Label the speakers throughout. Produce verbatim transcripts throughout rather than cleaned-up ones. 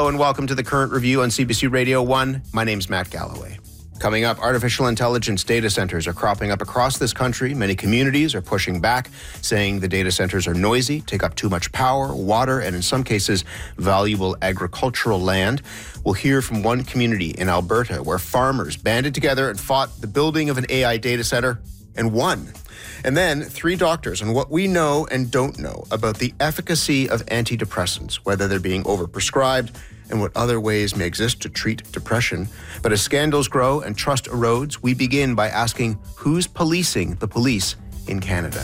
Speaker 1: Hello and welcome to the Current Review on C B C Radio one. My name's Matt Galloway. Coming up, artificial intelligence data centers are cropping up across this country. Many communities are pushing back, saying the data centers are noisy, take up too much power, water, and in some cases, valuable agricultural land. We'll hear from one community in Alberta where farmers banded together and fought the building of an A I data center and won. And then three doctors on what we know and don't know about the efficacy of antidepressants, whether they're being overprescribed and what other ways may exist to treat depression. But as scandals grow and trust erodes, we begin by asking who's policing the police in Canada.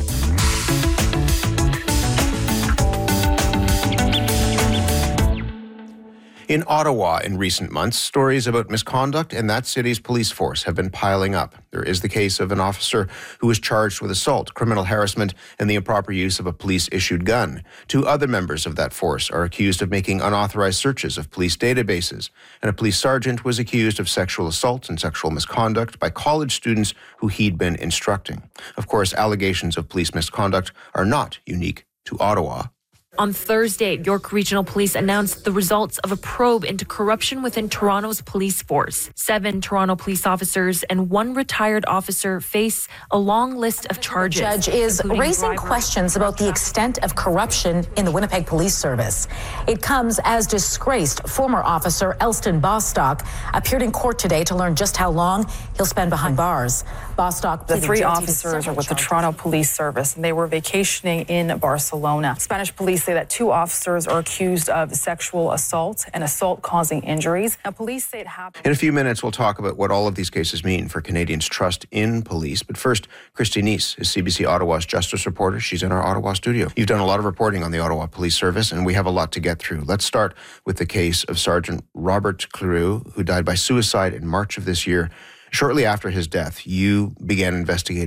Speaker 1: In Ottawa in recent months, stories about misconduct in that city's police force have been piling up. There is the case of an officer who was charged with assault, criminal harassment, and the improper use of a police-issued gun. Two other members of that force are accused of making unauthorized searches of police databases, and a police sergeant was accused of sexual assault and sexual misconduct by college students who he'd been instructing. Of course, allegations of police misconduct are not unique to Ottawa.
Speaker 2: On Thursday, York Regional Police announced the results of a probe into corruption within Toronto's police force. Seven Toronto police officers and one retired officer face a long list of charges.
Speaker 3: The judge is raising questions about the extent of corruption in the Winnipeg Police Service. It comes as disgraced former officer Elston Bostock appeared in court today to learn just how long he'll spend behind bars. Bostock
Speaker 4: The three officers are with the Toronto Police Service, and they were vacationing in Barcelona. Spanish police say that two officers are accused of sexual assault and assault causing injuries. Now, police say it happened.
Speaker 1: In a few minutes, we'll talk about what all of these cases mean for Canadians' trust in police. But first, Christy Neese is C B C Ottawa's justice reporter. She's in our Ottawa studio. You've done a lot of reporting on the Ottawa Police Service, and we have a lot to get through. Let's start with the case of Sergeant Robert Cleroux, who died by suicide in March of this year. Shortly after his death, you began investigating